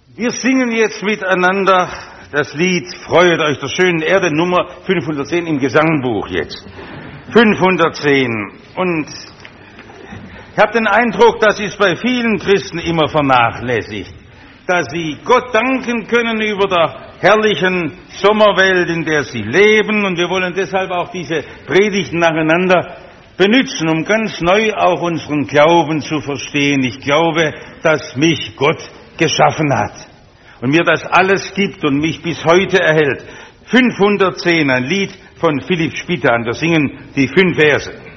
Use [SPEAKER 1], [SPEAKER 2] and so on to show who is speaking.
[SPEAKER 1] Wir singen jetzt miteinander das Lied Freuet euch der schönen Erde, Nummer 510 im Gesangbuch jetzt. 510. Und ich habe den Eindruck, das ist bei vielen Christen immer vernachlässigt, dass sie Gott danken können über der herrlichen Sommerwelt, in der sie leben. Und wir wollen deshalb auch diese Predigten nacheinander benutzen, um ganz neu auch unseren Glauben zu verstehen. Ich glaube, dass mich Gott geschaffen hat und mir das alles gibt und mich bis heute erhält. 510, ein Lied von Philipp Spitan. Wir singen die 5 Verse.